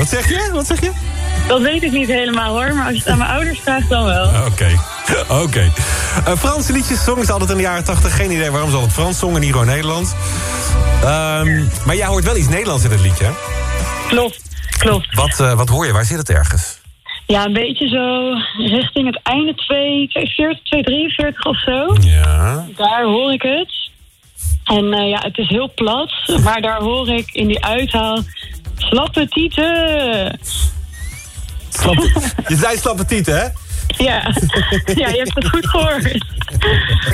Wat zeg je? Wat zeg je? Dat weet ik niet helemaal hoor, maar als je het aan mijn ouders vraagt dan wel. Oké. Franse liedjes zongen ze altijd in de jaren 80. Geen idee waarom ze altijd Frans zongen, niet gewoon Nederlands. Maar jij hoort wel iets Nederlands in het liedje, hè? Klopt. Wat hoor je? Waar zit het ergens? Ja, een beetje zo richting het einde 243 of zo. Ja. Daar hoor ik het. En ja, het is heel plat, maar daar hoor ik in die uithaal slappe tieten. Je zei slappe tieten, hè? Ja, je hebt het goed gehoord.